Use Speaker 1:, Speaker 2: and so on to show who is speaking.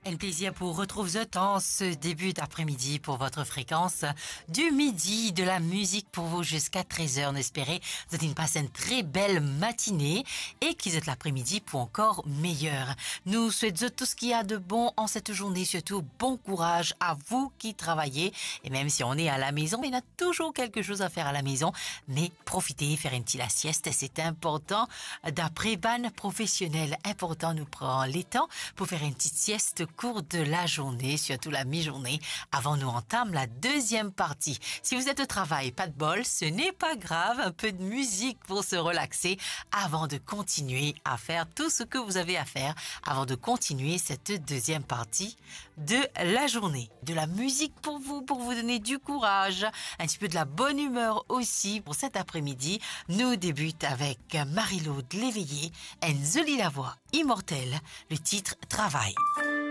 Speaker 1: Un plaisir pour retrouver en ce début d'après-midi pour votre fréquence du midi, de la musique pour vous jusqu'à 13h. N'espérez, vous avez passé une très belle matinée et qu'ils êtes l'après-midi pour encore meilleur. Nous souhaitons tout ce qu'il y a de bon en cette journée, surtout bon courage à vous qui travaillez. Et même si on est à la maison, il y a toujours quelque chose à faire à la maison, mais profitez, faire une petite sieste, c'est important. D'après ban professionnel, important, nous prend les temps pour faire une petite sieste cours de la journée, surtout la mi-journée, avant nous entame la deuxième partie. Si vous êtes au travail, pas de bol, ce n'est pas grave, un peu de musique pour se relaxer avant de continuer à faire tout ce que vous avez à faire, avant de continuer cette deuxième partie de la journée. De la musique pour vous donner du courage, un petit peu de la bonne humeur aussi pour cet après-midi. Nous débutons avec Marie-Laude Léveillé, Enzoli la voix immortelle, le titre Travail.